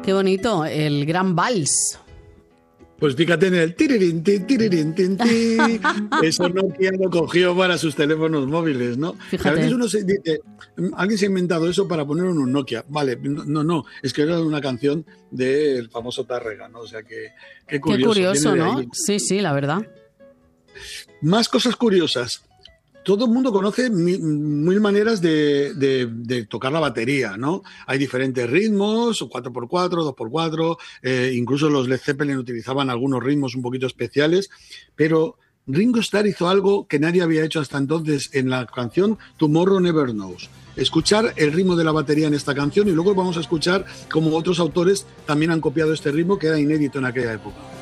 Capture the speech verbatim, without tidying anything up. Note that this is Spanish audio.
Qué bonito, el gran vals. Pues fíjate en el tirirín, tin, tirirín, tin, tin. Eso Nokia lo cogió para sus teléfonos móviles, ¿no? Fíjate. Y a veces uno se dice, alguien se ha inventado eso para poner en un Nokia. Vale, no, no, es que era una canción del famoso Tárrega, ¿no? O sea que, qué curioso. Qué curioso, ¿no? Ahí. Sí, sí, la verdad. Más cosas curiosas. Todo el mundo conoce mil, mil maneras de, de, de tocar la batería, ¿no? Hay diferentes ritmos, cuatro por cuatro, dos por cuatro, eh, incluso los Led Zeppelin utilizaban algunos ritmos un poquito especiales, pero Ringo Starr hizo algo que nadie había hecho hasta entonces en la canción Tomorrow Never Knows. Escuchar el ritmo de la batería en esta canción y luego vamos a escuchar cómo otros autores también han copiado este ritmo que era inédito en aquella época.